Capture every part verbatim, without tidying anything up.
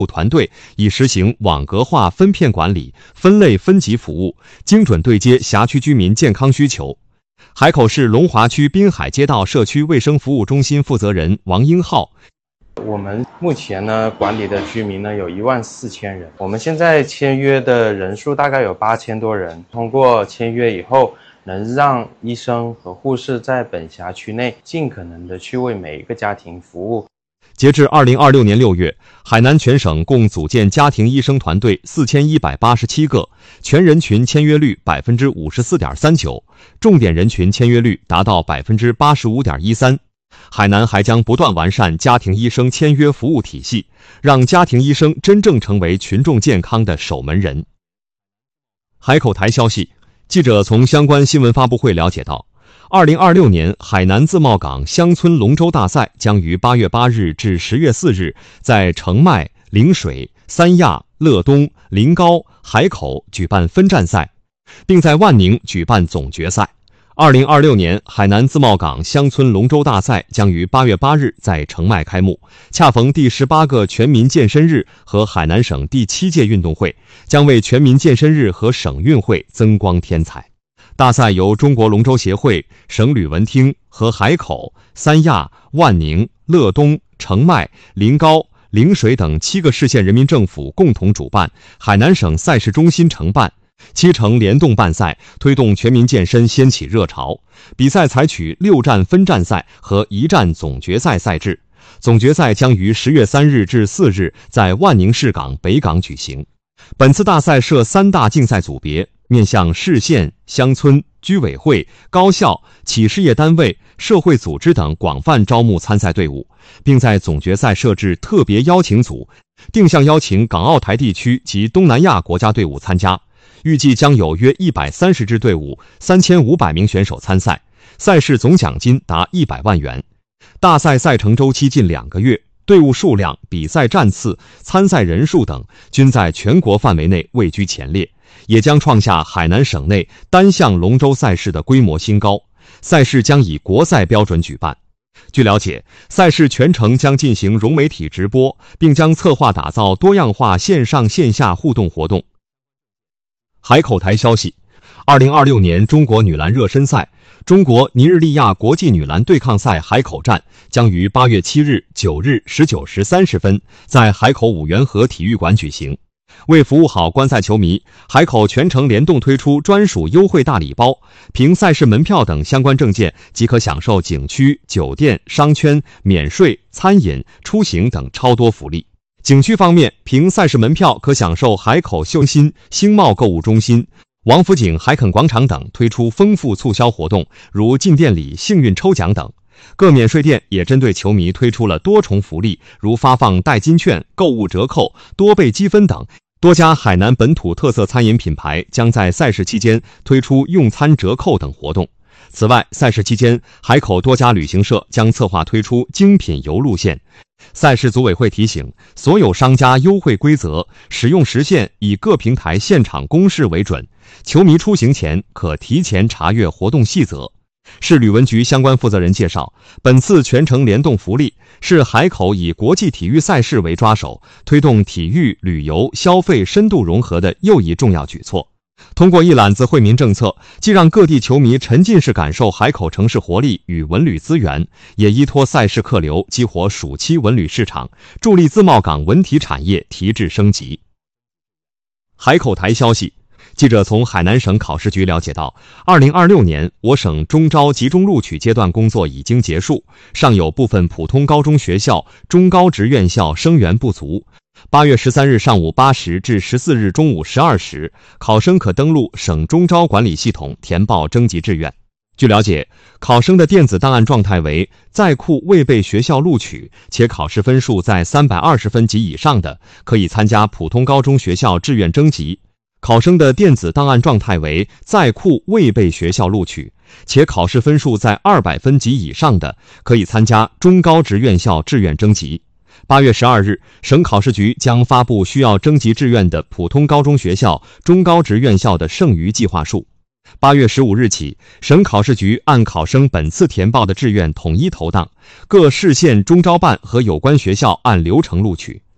团队已实行网格化分片管理、分类分级服务，精准对接辖区居民健康需求。海口市龙华区滨海街道社区卫生服务中心负责人王英浩： 我们目前呢管理的居民呢有一万四千人，我们现在签约的人数大概有八千多人。通过签约以后，能让医生和护士在本辖区内尽可能的去为每一个家庭服务。 截至二零二六年六月，海南全省共组建家庭医生团队四千一百八十七个，全人群签约率 百分之五十四点三九， 重点人群签约率达到 百分之八十五点一三。海南还将不断完善家庭医生签约服务体系，让家庭医生真正成为群众健康的守门人。海口台消息，记者从相关新闻发布会了解到，二零二六年海南自贸港乡村龙舟大赛将于八月八日至十月四日在澄迈、陵水、三亚、乐东、临高、海口举办分站赛，并在万宁举办总决赛。二零二六年海南自贸港乡村龙舟大赛将于八月八日在澄迈开幕，恰逢第十八个全民健身日和海南省第七届运动会，将为全民健身日和省运会增光添彩。大赛由中国龙舟协会、省旅文厅和海口、三亚、万宁、乐东、澄迈、临高、陵水等七个市县人民政府共同主办，海南省赛事中心承办，七城联动办赛，推动全民健身掀起热潮。比赛采取六站分站赛和一站总决赛赛制，总决赛将于十月三日至四日在万宁市港北港举行。本次大赛设三大竞赛组别，面向市县、乡村、居委会、高校、企事业单位、社会组织等广泛招募参赛队伍，并在总决赛设置特别邀请组，定向邀请港澳台地区及东南亚国家队伍参加。预计将有约一百三十支队伍、三千五百名选手参赛，赛事总奖金达一百万元。大赛赛程周期近两个月，队伍数量、比赛战次、参赛人数等均在全国范围内位居前列，也将创下海南省内单项龙舟赛事的规模新高。赛事将以国赛标准举办。据了解，赛事全程将进行融媒体直播，并将策划打造多样化线上线下互动活动。海口台消息，二零二六年中国女篮热身赛中国尼日利亚国际女篮对抗赛海口站将于八月七日、九日十九时三十分在海口五缘河体育馆举行。为服务好观赛球迷，海口全程联动推出专属优惠大礼包，凭赛事门票等相关证件即可享受景区、酒店、商圈免税、餐饮、出行等超多福利。景区方面，凭赛事门票可享受海口秀新星贸购物中心、王府井海垦广场等推出丰富促销活动，如进店礼、幸运抽奖等。各免税店也针对球迷推出了多重福利，如发放代金券、购物折扣、多倍积分等。多家海南本土特色餐饮品牌将在赛事期间推出用餐折扣等活动。此外，赛事期间，海口多家旅行社将策划推出精品游路线。赛事组委会提醒，所有商家优惠规则、使用时限以各平台现场公示为准，球迷出行前可提前查阅活动细则。市旅文局相关负责人介绍，本次全程联动福利是海口以国际体育赛事为抓手，推动体育、旅游、消费深度融合的又一重要举措。通过一揽子惠民政策，既让各地球迷沉浸式感受海口城市活力与文旅资源，也依托赛事客流激活暑期文旅市场，助力自贸港文体产业提质升级。海口台消息，记者从海南省考试局了解到，二零二六年我省中招集中录取阶段工作已经结束，尚有部分普通高中学校、中高职院校生源不足。八月十三日上午八时至十四日中午十二时，考生可登录省中招管理系统填报征集志愿。据了解，考生的电子档案状态为在库未被学校录取，且考试分数在三百二十分及以上的，可以参加普通高中学校志愿征集。考生的电子档案状态为在库未被学校录取，且考试分数在二百分及以上的，可以参加中高职院校志愿征集。八月十二日，省考试局将发布需要征集志愿的普通高中学校、中高职院校的剩余计划数。八月十五日起，省考试局按考生本次填报的志愿统一投档，各市县中招办和有关学校按流程录取。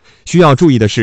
需要注意的是，